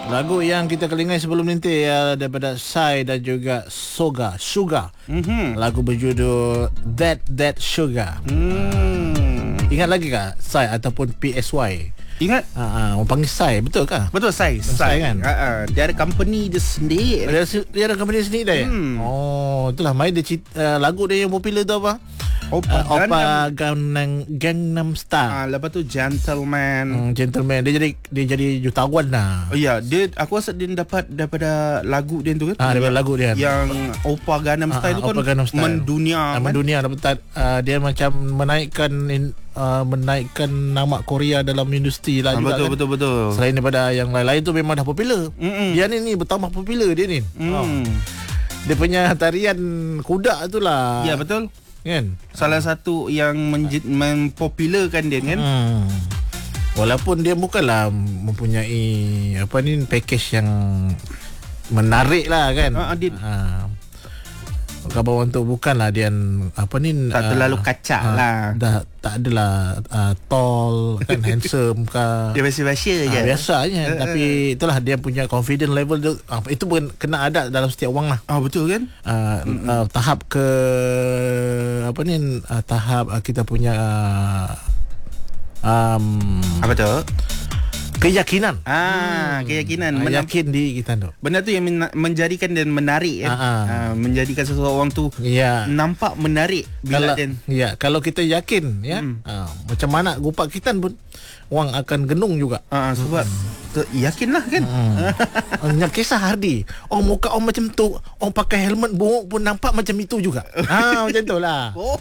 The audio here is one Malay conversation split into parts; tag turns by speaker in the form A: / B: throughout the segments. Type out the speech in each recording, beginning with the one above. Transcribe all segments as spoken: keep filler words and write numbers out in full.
A: Lagu yang kita kelingai sebelum ni uh, daripada Psy dan juga Soga, Sugar. Mm-hmm. Lagu berjudul That That Sugar. Mm. Ingat lagi kah Psy ataupun P S Y?
B: Ingat?
A: Ha, ha, orang panggil Psy, betul kah?
B: Betul, Psy.
A: Psy kan?
B: Ha, ha. Dia ada company dia sendiri.
A: Dia, dia ada company sendiri dah ya?
B: Hmm.
A: Oh, itulah main dia cita, uh, lagu dia yang popular tu apa?
B: Opa,
A: uh, Opa Gangnam Gangnam Style.
B: Ah, lepas tu Gentleman.
A: Hmm, gentleman. Dia jadi dia jadi jutawan lah.
B: Oh ya, dia aku rasa dia dapat daripada lagu dia tu kan.
A: Ah, daripada lagu dia.
B: Yang Opa Gangnam Style
A: ah,
B: tu kan
A: Gangnam Style.
B: mendunia
A: ah,
B: kan.
A: Mendunia dapat uh, dia macam menaikkan uh, menaikkan nama Korea dalam industri lah
B: Ah,
A: juga
B: betul,
A: kan.
B: betul betul.
A: Selain daripada yang lain-lain tu memang dah popular. Mm-mm. Dia ni ni bertambah popular dia ni.
B: Mm.
A: Oh. Dia punya tarian kuda tu lah.
B: Ya betul.
A: Kan?
B: Salah satu yang menj- mempopularkan dia kan.
A: Hmm. Walaupun dia bukanlah mempunyai apa ni package yang menarik lah kan.
B: Ha, dia
A: ha. Khabar untuk bukanlah dia apa ni
B: tak terlalu kacak uh, lah.
A: Dah tak adalah uh, tall kan handsome ke.
B: Dia biasa-biasa je.
A: Uh, biasanya
B: uh,
A: tapi itulah dia punya confident level tu, uh, itu pun kena ada dalam setiap orang lah.
B: Ah oh, betul kan?
A: Uh, mm-hmm. uh, tahap ke apa ni uh, tahap uh, kita punya uh, um,
B: apa tu?
A: Keyakinan.
B: Ah, hmm. keyakinan.
A: Ah, yakin di kita tu.
B: Benda tu yang men- menjadikan dan menarik kan. Ah, ah, menjadikan seseorang tu
A: ya.
B: nampak menarik bila
A: kalau,
B: dan
A: ya, kalau kita yakin ya, hmm. ah, macam mana gupak kita pun orang akan genung juga.
B: Ah, sebab hmm. yakinlah kan.
A: Hmm. Yang kisah Hardi, orang muka orang macam tu, orang pakai helmet bongok pun nampak macam itu juga. Ah, macam itulah. Oh.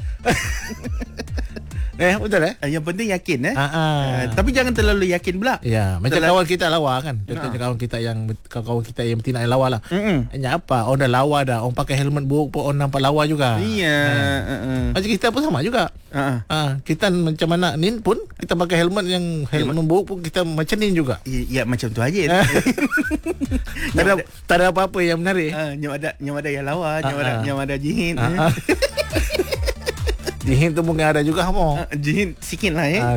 A: Eh betul eh?
B: Yang penting yakin eh.
A: Ah, ah.
B: Uh, tapi jangan terlalu yakin pula.
A: Ya, macam
B: Terlalu...
A: kawan kita lawa kan. Contohnya kawan kita yang kawan kita yang betina yang lawa lah. Hanya apa? Orang dah lawa dah. Orang pakai helmet buruk pun orang nampak lawa juga.
B: Iya.
A: Ha. Uh-uh. Macam kita pun sama juga. Uh-uh. Ha, kita macam mana nin pun kita pakai helmet yang helmet ya, buruk pun kita macam nin juga.
B: Ya, ya macam tu aja.
A: tak ada tak ada apa-apa yang menarik.
B: Ah, nyam ada nyam ada yang lawa, nyam ada nyam ada jihin.
A: Uh-uh. Jihin tu mungkin ada juga mo.
B: Uh, jihin sikit lah ya.
A: Ah,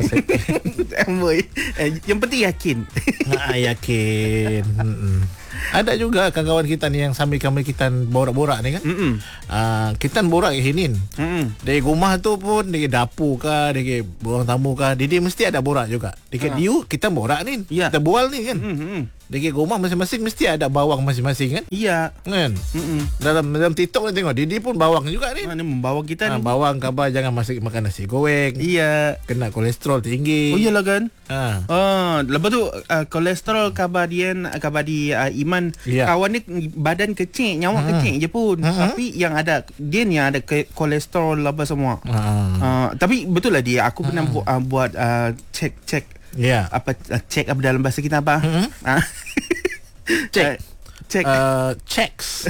B: yang penting yakin.
A: Ah, yakin. Ada juga kawan-kawan kita ni yang sambil kami kita borak-borak ni kan. Uh, kita borak ke hinin. Dari rumah tu pun dari dapur ke, dari buang tamu ke, dia mesti ada borak juga. Dekat uh. dia kita borak ni. Ya. Kita bual ni kan. Mm-hmm. Dekat rumah masing-masing mesti ada bawang masing-masing kan?
B: Iya.
A: Kan? Mm-mm. Dalam dalam TikTok ni tengok Didi pun bawang juga ni.
B: Mana membawa kita
A: ha,
B: ni.
A: Bawang khabar jangan masuk makan nasi goreng.
B: Iya.
A: Kena kolesterol tinggi.
B: Oh iyalah kan?
A: Ha.
B: Oh, lepas tu uh, kolesterol khabar dia khabar di uh, Iman ya. Kawan ni badan kecil, nyawa hmm. kecil je pun. Hmm. Tapi yang ada dia ni ada kolesterol apa semua. Hmm. Uh, tapi betul lah dia aku hmm. pernah bu- uh, buat uh, cek-cek.
A: Ya. Yeah.
B: Apa uh, cek apa dalam bahasa kita apa? Hmm? Uh,
A: cek.
B: Uh, cek.
A: Uh, checks.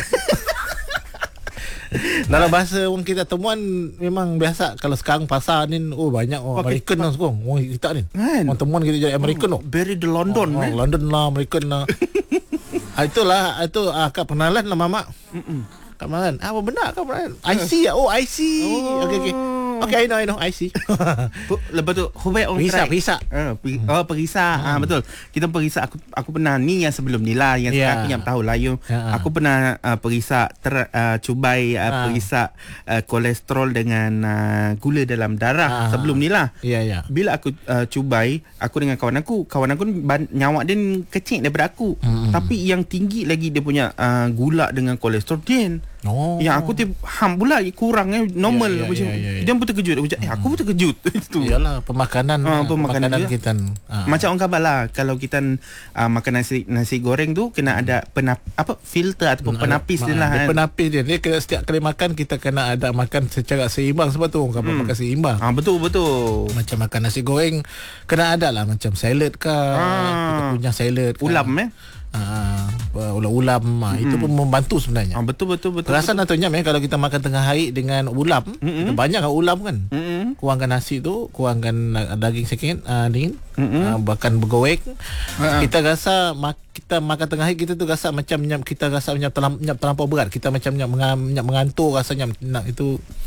A: Dalam bahasa orang kita temuan memang biasa. Kalau sekarang pasar ni oh banyak orang okay. American lah sekarang. Orang kita ni. Man. Orang temuan kita jadi American oh,
B: oh. Very the London oh,
A: oh, London lah, American lah. ah, itulah itu ah, Kak penalan lah Mama. Mm-mm. Kak penalan. Apa benda Kak penalan? I C ah. Oh I C. Oh. Okay okay. Okay, I know, I know, I see.
B: Lepas tu, Hubei on
A: perisa,
B: track.
A: Perisa,
B: uh, perisa. Oh, perisa. Hmm. Ah, betul. Kita perisa. Aku aku pernah ni yang sebelum ni lah, yang yeah. sekarang yang tahu lah you. Yeah. Aku pernah uh, perisa ter, uh, cubai uh, uh. perisa uh, kolesterol dengan uh, gula dalam darah uh. sebelum ni lah.
A: Yeah, yeah.
B: Bila aku uh, cubai, aku dengan kawan aku, kawan aku ban- nyawa dia kecil daripada aku. Hmm. Tapi yang tinggi lagi dia punya uh, gula dengan kolesterol dia. Oh. Yang aku tiap ham pula kurang eh normal yeah, yeah, macam yeah, yeah, yeah. Dia pun terkejut aku cakap, eh aku pun terkejut itu.
A: Iyalah pemakanan
B: ha, pemakanan,
A: pemakanan kita.
B: Ha. Macam orang khabar lah kalau kita uh, makan nasi nasi goreng tu kena ada penap, apa filter ataupun hmm, penapis dia lah.
A: Dia penapis dia. Dia kena setiap kali makan kita kena ada makan secara seimbang sebab tu orang khabar hmm. makan seimbang.
B: Ah ha, betul betul.
A: Macam makan nasi goreng kena ada lah macam salad ke ha. Kita punya salad ke.
B: Ulam eh.
A: Ah, ulam-ulam mm-hmm. itu pun membantu sebenarnya.
B: Ah, betul betul betul.
A: Rasa natunya memang kalau kita makan tengah hari dengan ulam, mm-hmm. banyak kan ulam kan. Mm-hmm. Kurangkan nasi tu, kurangkan daging sikit, uh, dingin, mm-hmm. uh, bahkan bergoreng. Uh-huh. Kita rasa mak, kita makan tengah hari kita tu rasa macam nyap, kita rasa nyap, terlamp, nyap terlampau berat. Kita macam nyap, nyap mengantuk rasanya nak itu.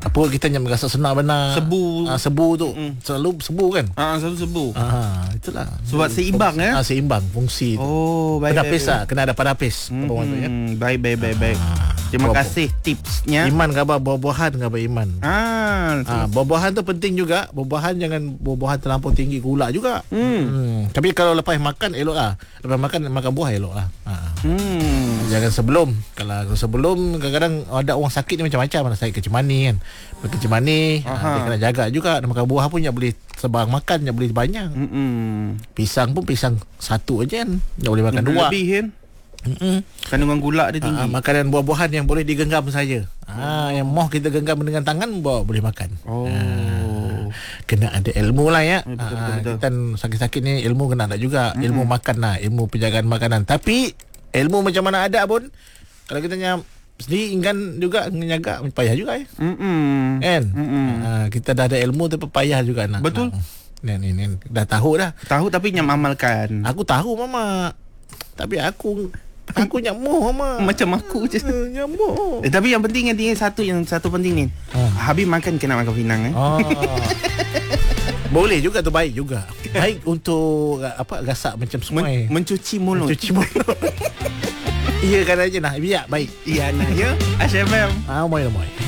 A: Perut kita yang merasa senang benar.
B: Sebu.
A: Ah, sebu tu mm. selalu sebu kan?
B: Ah, selalu sebu.
A: Ah, itulah.
B: Sebab seimbang ya.
A: Ah, seimbang fungsi.
B: Oh, baik.
A: Penapis lah, kena ada penapis.
B: Hmm,
A: Apa tu ya?
B: Baik, baik, baik, baik.
A: Ah,
B: Terima
A: buah-
B: kasih tipsnya.
A: Iman khabar buah-buahan khabar iman.
B: Ah,
A: Ah, buah-buahan tu penting juga. Buah-buahan jangan buah-buahan terlampau tinggi gula juga.
B: Hmm.
A: Hmm. Tapi kalau lepas makan elok lah. Lepas makan makan buah elok lah. Ah.
B: Hmm.
A: Jangan sebelum. Kalau sebelum kadang-kadang ada orang sakit ni macam-macam. Ada sakit kecimani kan. Kecimani, ah, dia kena jaga juga. Dia makan buah pun jangan boleh sebarang makan, jangan boleh banyak.
B: Hmm.
A: Pisang pun pisang satu aja kan. Tak boleh makan dua.
B: Lebih kan.
A: Mm-mm.
B: Kandungan gula dia tinggi.
A: Ah, makanan buah-buahan yang boleh digenggam saja. Ah, yang moh kita genggam dengan tangan bawa boleh makan.
B: Oh.
A: Ah, kena ada ilmu lah ya.
B: Betul, betul,
A: Ah,
B: betul.
A: kita sakit-sakit ni ilmu kena ada juga. Mm-hmm. Ilmu makan lah, ilmu penjagaan makanan. Tapi ilmu macam mana ada pun kalau kita nyam sendiri ingin juga menjaga payah juga ya.
B: Hmm.
A: Kan?
B: Mm-mm.
A: Ah, kita dah ada ilmu tapi payah juga nak.
B: Betul.
A: Nak, ni, ni, ni. Dah tahu dah.
B: Tahu tapi nyam amalkan.
A: Aku tahu mama. Tapi aku aku nyamuh mama.
B: Macam aku je.
A: Eh, Nyamuh.
B: Eh, tapi yang penting yang satu yang satu penting ni.
A: Ah.
B: Habis makan kena makan pinang eh.
A: Oh. Boleh juga tu, baik juga. Baik untuk apa gasak macam semai.
B: Men- mencuci mulut.
A: Cuci mulut. Iya kan aja nah, biar baik.
B: Iya nah ya. H F M.
A: Ah, moi moi.